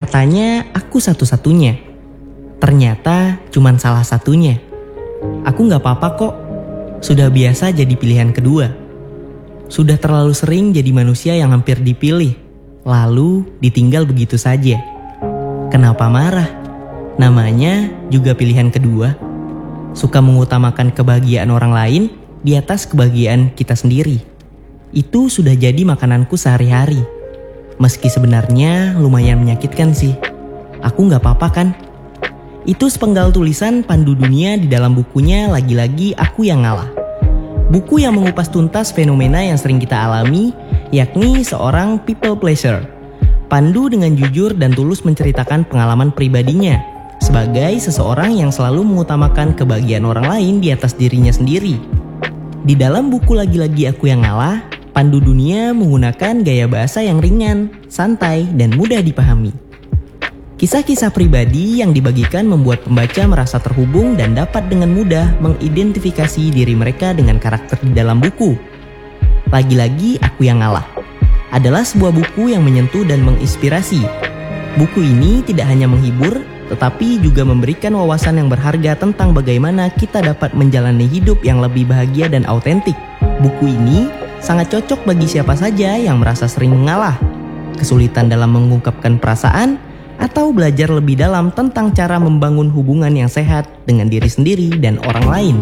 Katanya aku satu-satunya. Ternyata cuman salah satunya. Aku gak apa-apa kok. Sudah biasa jadi pilihan kedua. Sudah terlalu sering jadi manusia yang hampir dipilih, lalu ditinggal begitu saja. Kenapa marah? Namanya juga pilihan kedua. Suka mengutamakan kebahagiaan orang lain di atas kebahagiaan kita sendiri. Itu sudah jadi makananku sehari-hari. Meski sebenarnya lumayan menyakitkan sih. Aku gak apa-apa kan? Itu sepenggal tulisan pandu dunia di dalam bukunya Lagi-Lagi Aku Yang Ngalah. Buku yang mengupas tuntas fenomena yang sering kita alami, yakni seorang people pleaser. Pandu dengan jujur dan tulus menceritakan pengalaman pribadinya sebagai seseorang yang selalu mengutamakan kebahagiaan orang lain di atas dirinya sendiri. Di dalam buku Lagi-Lagi Aku Yang Ngalah, pandu dunia menggunakan gaya bahasa yang ringan, santai, dan mudah dipahami. Kisah-kisah pribadi yang dibagikan membuat pembaca merasa terhubung dan dapat dengan mudah mengidentifikasi diri mereka dengan karakter di dalam buku. Lagi-Lagi Aku Yang Ngalah adalah sebuah buku yang menyentuh dan menginspirasi. Buku ini tidak hanya menghibur, tetapi juga memberikan wawasan yang berharga tentang bagaimana kita dapat menjalani hidup yang lebih bahagia dan autentik. Buku ini sangat cocok bagi siapa saja yang merasa sering mengalah, kesulitan dalam mengungkapkan perasaan, atau belajar lebih dalam tentang cara membangun hubungan yang sehat dengan diri sendiri dan orang lain.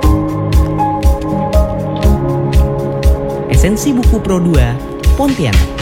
Esensi Buku Pro 2, Pontianak.